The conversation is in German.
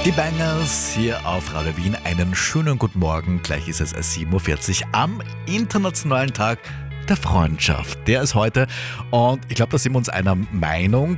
Die Bangers hier auf Radio Wien. Einen schönen guten Morgen. Gleich ist es 7:40 Uhr am Internationalen Tag der Freundschaft. Der ist heute und ich glaube, da sind wir uns einer Meinung.